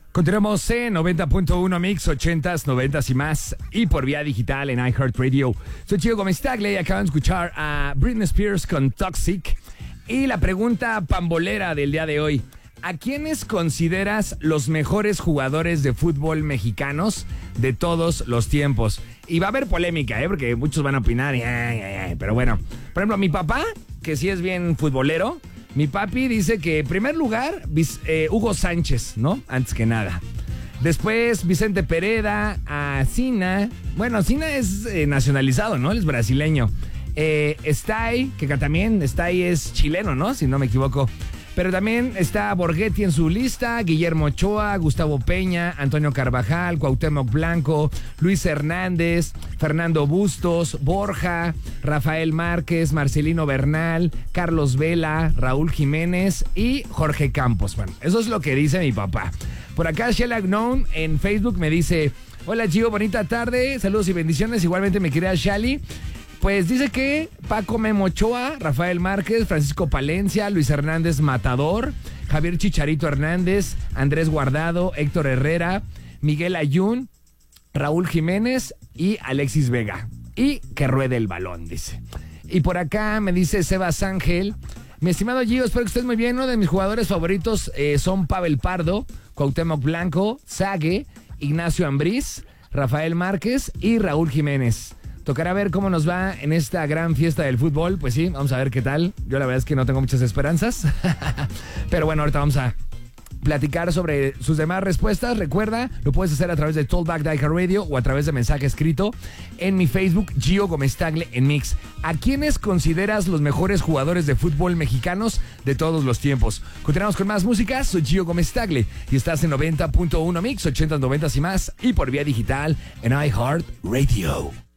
Continuamos en 90.1 Mix, 80s, 90s y más, y por vía digital en iHeartRadio. Soy Gio Gómez Tagle y acaban de escuchar a Britney Spears con Toxic. Y la pregunta pambolera del día de hoy: ¿a quiénes consideras los mejores jugadores de fútbol mexicanos de todos los tiempos? Y va a haber polémica, porque muchos van a opinar, pero bueno. Por ejemplo, mi papá, que sí es bien futbolero, mi papi dice que en primer lugar, Hugo Sánchez, ¿no? Antes que nada. Después Vicente Pereda, a Sina. Bueno, Sina es nacionalizado, ¿no? Él es brasileño. Stay, que también Stay es chileno, ¿no? Si no me equivoco. Pero también está Borghetti en su lista, Guillermo Ochoa, Gustavo Peña, Antonio Carvajal, Cuauhtémoc Blanco, Luis Hernández, Fernando Bustos, Borja, Rafael Márquez, Marcelino Bernal, Carlos Vela, Raúl Jiménez y Jorge Campos. Bueno, eso es lo que dice mi papá. Por acá Sheila Gnome en Facebook me dice: hola Gio, bonita tarde, saludos y bendiciones. Igualmente mi querida Shali. Pues dice que Paco Memo Ochoa, Rafael Márquez, Francisco Palencia, Luis Hernández Matador, Javier Chicharito Hernández, Andrés Guardado, Héctor Herrera, Miguel Ayun, Raúl Jiménez y Alexis Vega. Y que ruede el balón, dice. Y por acá me dice Sebas Ángel: mi estimado Gio, espero que estés muy bien. Uno de mis jugadores favoritos son Pavel Pardo, Cuauhtémoc Blanco, Sague, Ignacio Ambriz, Rafael Márquez y Raúl Jiménez. Tocará ver cómo nos va en esta gran fiesta del fútbol. Pues sí, vamos a ver qué tal. Yo la verdad es que no tengo muchas esperanzas. Pero bueno, ahorita vamos a platicar sobre sus demás respuestas. Recuerda, lo puedes hacer a través de Talkback de iHeartRadio o a través de mensaje escrito en mi Facebook, Gio Gómez Tagle en Mix. ¿A quiénes consideras los mejores jugadores de fútbol mexicanos de todos los tiempos? Continuamos con más música. Soy Gio Gómez Tagle y estás en 90.1 Mix, 80, 90 y más, y por vía digital en iHeartRadio.